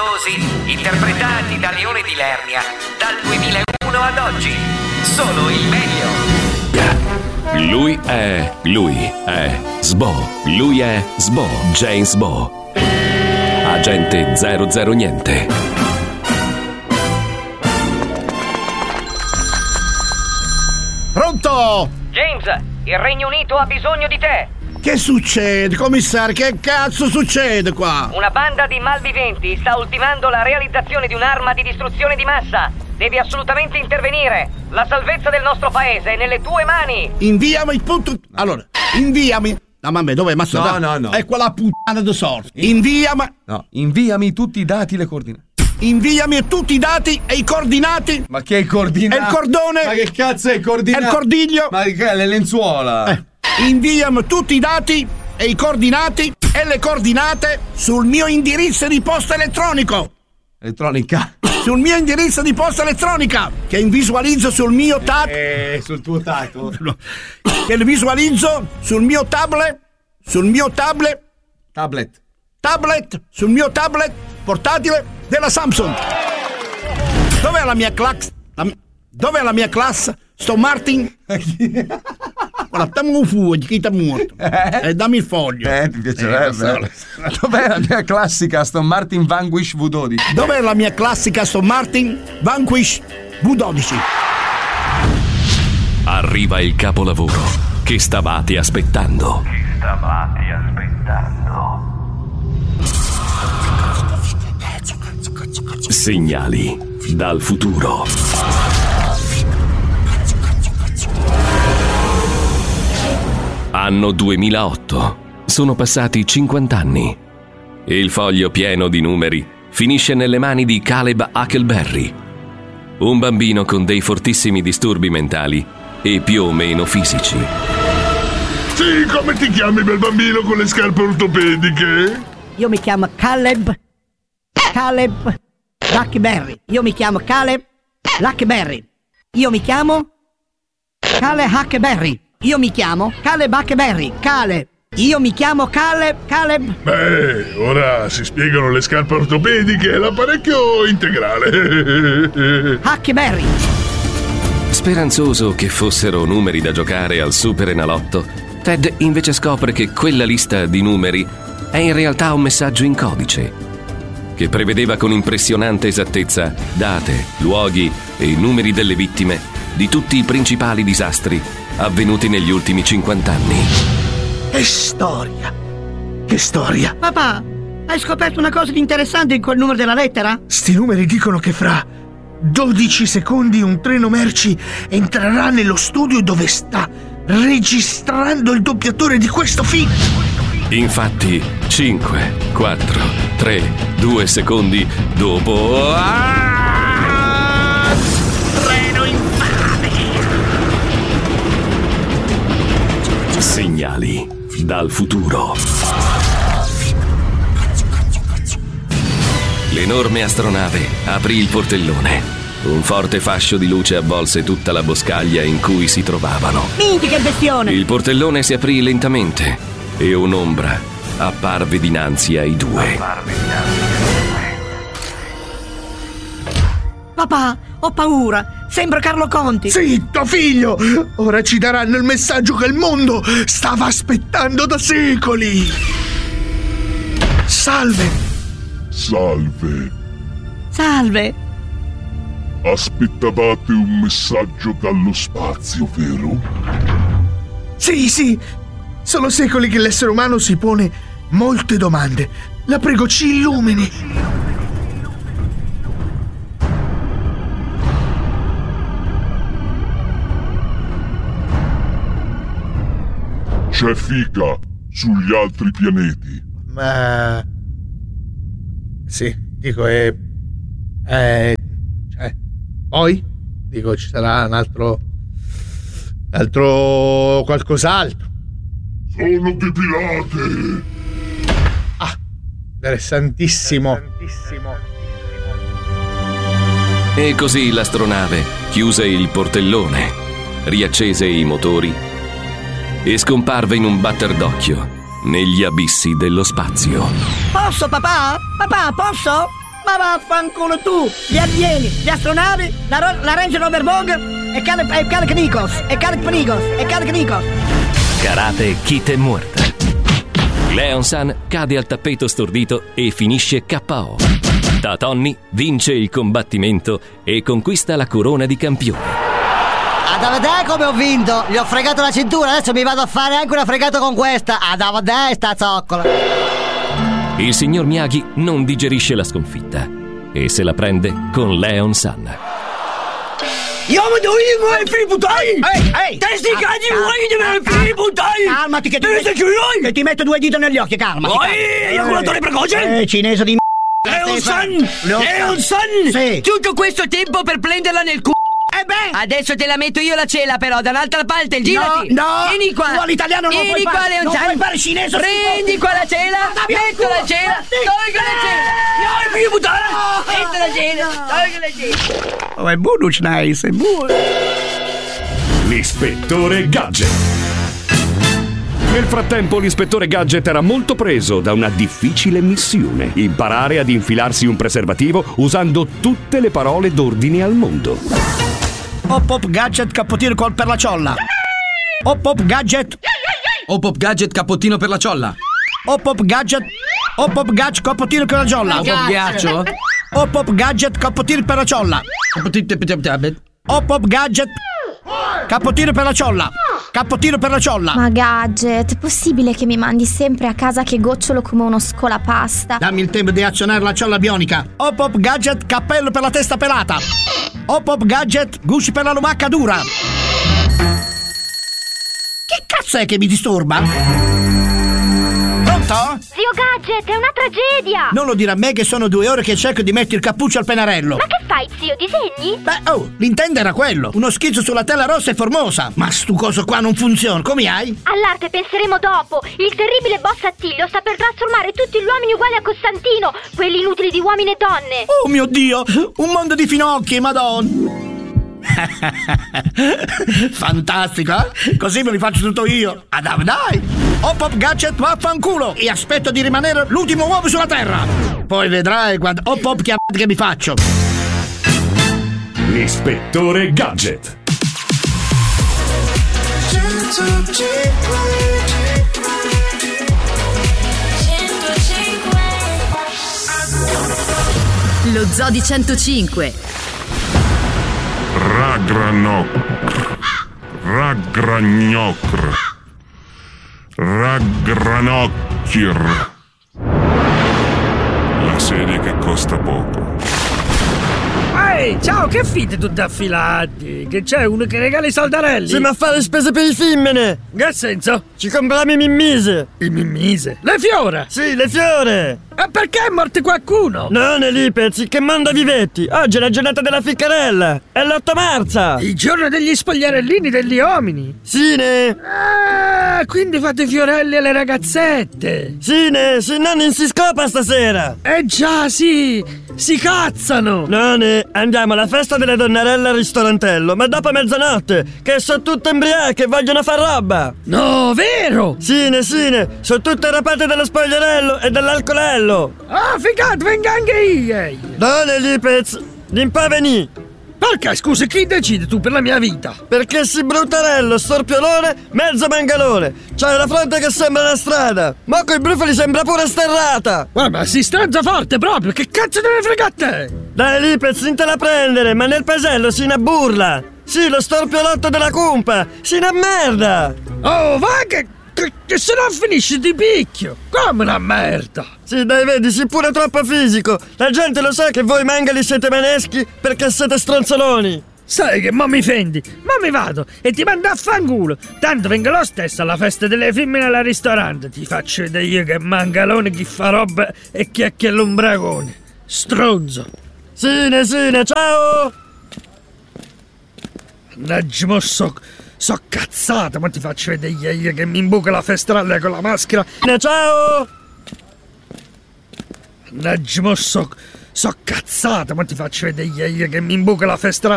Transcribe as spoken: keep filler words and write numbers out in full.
famosi interpretati da Leone di Lernia dal duemilauno ad oggi. Solo il meglio. Lui è, lui è Sbo, lui è Sbo, James Bo. Agente zero zero niente. Pronto? James, il Regno Unito ha bisogno di te. Che succede, commissario? Che cazzo succede qua? Una banda di malviventi sta ultimando la realizzazione di un'arma di distruzione di massa. Devi assolutamente intervenire. La salvezza del nostro paese è nelle tue mani. Inviami il punto. Allora, inviami. No, mamma, dov'è? Ma No, no, no. È quella puttana di sorte. Inviami. No, inviami tutti i dati e le coordinate. Inviami tutti i dati e i coordinati. Ma che è il coordinato? È il cordone. Ma che cazzo è il coordinato? È il cordiglio. Ma che è le lenzuola? Eh. Inviami tutti i dati e i coordinati e le coordinate sul mio indirizzo di posta elettronico. Elettronica. Sul mio indirizzo di posta elettronica che visualizzo sul mio tab. Eh, sul tuo tato. Che lo visualizzo sul mio tablet. Sul mio tablet. Tablet. Tablet. Sul mio tablet portatile della Samsung. Dov'è la mia classe? La, dov'è la mia classe? Sto Martin. Guarda, dammi un foglio, chi ti è morto? Eh, dammi il foglio. Eh, ti piacerebbe. Eh, Dov'è la mia classica Aston Martin Vanquish V dodici? Dov'è la mia classica Aston Martin Vanquish V dodici? Arriva il capolavoro che stavate aspettando. Che stavate aspettando. Segnali dal futuro. Anno duemilaotto. Sono passati cinquanta anni. Il foglio pieno di numeri finisce nelle mani di Caleb Huckleberry, un bambino con dei fortissimi disturbi mentali e più o meno fisici. Sì, come ti chiami, bel bambino con le scarpe ortopediche? Io mi chiamo Caleb Caleb Huckleberry. Io mi chiamo Caleb Huckleberry. Io mi chiamo Caleb Huckleberry. Io mi chiamo Caleb Huckleberry. Caleb. Io mi chiamo Caleb Caleb. Beh, ora si spiegano le scarpe ortopediche e l'apparecchio integrale. Huckleberry. Speranzoso che fossero numeri da giocare al Super Enalotto, Ted invece scopre che quella lista di numeri è in realtà un messaggio in codice che prevedeva con impressionante esattezza date, luoghi e numeri delle vittime di tutti i principali disastri avvenuti negli ultimi cinquanta anni. Che storia! Che storia! Papà, hai scoperto una cosa di interessante in quel numero della lettera? Sti numeri dicono che fra dodici secondi un treno merci entrerà nello studio dove sta registrando il doppiatore di questo film. Infatti, cinque, quattro, tre, due secondi dopo... Ah! Treno infame! Segnali dal futuro. L'enorme astronave aprì il portellone. Un forte fascio di luce avvolse tutta la boscaglia in cui si trovavano. Minchia, che bestione! Il portellone si aprì lentamente e un'ombra apparve dinanzi ai due. Papà, ho paura. Sembra Carlo Conti. Zitto, figlio! Ora ci daranno il messaggio che il mondo stava aspettando da secoli. Salve. Salve. Salve. Aspettavate un messaggio dallo spazio, vero? Sì, sì. Sono secoli che l'essere umano si pone molte domande. La prego, ci illumini. C'è fica sugli altri pianeti. Ma... sì, dico, è... è... cioè... poi? Dico, ci sarà un altro... un altro... qualcos'altro. Sono depilate. Ah, interessantissimo. Interessantissimo. E così l'astronave chiuse il portellone, riaccese i motori e scomparve in un batter d'occhio negli abissi dello spazio. Posso, papà? Papà, posso? Ma vaffanculo tu! Gli alieni, gli astronavi, la, ro- la Range Rover Vogue e Kalek e Kalek Nikos e Kalek Pnigos e Kalek Nikos. Karate Kid è morta. Leon San cade al tappeto stordito e finisce K O. Da Tony vince il combattimento e conquista la corona di campione. Ad a vedere come ho vinto! Gli ho fregato la cintura, adesso mi vado a fare anche una fregata con questa! Ad a vedere sta zoccola! Il signor Miyagi non digerisce la sconfitta e se la prende con Leon San. Io mi do io mai fributai! Ehi, ehi! Testi cagli vuoi di me fributai! Calmati che ti metto, che ti metto due dita negli occhi, calmati! Oi, ejaculatore precoce! Eh, cinese di m***a! Leon San! Leon San! Sì! Tutto questo tempo per prenderla nel c***o! Eh beh! Adesso te la metto io la cela però, da un'altra parte, girati! No, no! Vieni qua! Tu all'italiano non Vieni puoi qua, fare! Leon Non San! puoi fare cinese! Prendi qua la cela! Metto la cela! Tolgo la cela! No, più buttare! Metto la cela! Tolgo la cela! Oh, è buono, nice, è buono! L'ispettore Gadget. Nel frattempo l'ispettore Gadget era molto preso da una difficile missione: imparare ad infilarsi un preservativo usando tutte le parole d'ordine al mondo. Hop hop gadget cappottino col per la ciolla. Hop hop gadget. Hop hop gadget cappottino per la ciolla. Hop hop gadget. Hop hop gadget cappottino per la ciolla. Hop hop ghiaccio. Hop hop gadget cappottino per la ciolla. Hop hop gadget cappottino per la ciolla. Cappottino per la ciolla. Ma Gadget, è possibile che mi mandi sempre a casa che gocciolo come uno scolapasta? Dammi il tempo di azionare la ciolla bionica. Hop hop gadget cappello per la testa pelata. Hop hop gadget gusci per la lumacca dura. Che cazzo è che mi disturba? Pronto? Zio Gadget, è una tragedia! Non lo dire a me che sono due ore che cerco di mettere il cappuccio al pennarello. Ma che fai, zio? Disegni? Beh, oh, l'intento era quello. Uno schizzo sulla tela rossa e formosa. Ma stu coso qua non funziona, come hai? All'arte penseremo dopo. Il terribile boss Attilio sta per trasformare tutti gli uomini uguali a Costantino, quelli inutili di uomini e donne. Oh mio Dio, un mondo di finocchi, madonna. Fantastico, eh? Così me li faccio tutto io. Ah, dai, dai. Hop hop gadget vaffanculo. E aspetto di rimanere l'ultimo uomo sulla terra. Poi vedrai quando hop hop che, che mi faccio. L'ispettore Gadget. Lo Zoo di centocinque. Ragranocr. Ragragnocr. Ragranocchir. La serie che costa poco. Ehi, ciao, che fite tutti affilati? Che c'è uno che regala i saldarelli? Sì, ma fa le spese per i femmine! Che senso? Ci compriamo i mimmise! I mimmise? Le fiore? Sì, le fiore! E perché è morto qualcuno? No, Nelipez, che mondo vivetti! Oggi è la giornata della ficcarella! È l'otto marzo! Il giorno degli spogliarellini degli uomini? Sì, ne! Ah, quindi fate fiorelli alle ragazzette! Sì, ne! Se no non si scopa stasera! Eh già, sì! Si cazzano! No, ne! Andiamo alla festa delle donnerelle al ristorantello, ma dopo mezzanotte, che sono tutte imbriache e vogliono far roba! No, vero? Sì, ne, sì, ne! Sono tutte rapate dello spogliarello e dell'alcolello! Ah, figato, venga anche io! Dove, Lipez? L'impaveni! Perché, scusa, chi decide tu per la mia vita? Perché si bruttarello, storpiolone, mezzo mangalone. C'hai la fronte che sembra una strada. Ma coi brufoli sembra pure sterrata. Guarda, si strazza forte proprio, che cazzo deve fregare a te? Dai, Lipez, non te la prendere, ma nel paesello si burla. Sì, lo storpiolotto della cumpa, si merda. Oh, va che... Che, che se no finisci di picchio! Come una merda! Sì, dai, vedi, sei pure troppo fisico! La gente lo sa che voi mangali siete maneschi perché siete stronzoloni! Sai che mo mi fendi, ma mi vado e ti mando a fanculo! Tanto vengo lo stesso alla festa delle femmine al ristorante! Ti faccio vedere io che mangalone, chi fa roba e chi è che è l'ombragone! Stronzo! Sine, sine, ciao! Mannaggia, mo so... So cazzata, ma ti faccio vedere io che mi imbuca la festralla con la maschera. Ciao! Mannaggia, mo so, so cazzata, ma ti faccio vedere io che mi imbuca la festralla.